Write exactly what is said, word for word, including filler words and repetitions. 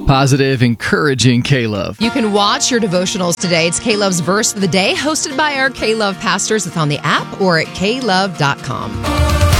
Positive, encouraging K-Love. You can watch your devotionals today. It's K-Love's Verse of the Day, hosted by our K-Love pastors. It's on the app or at k love dot com.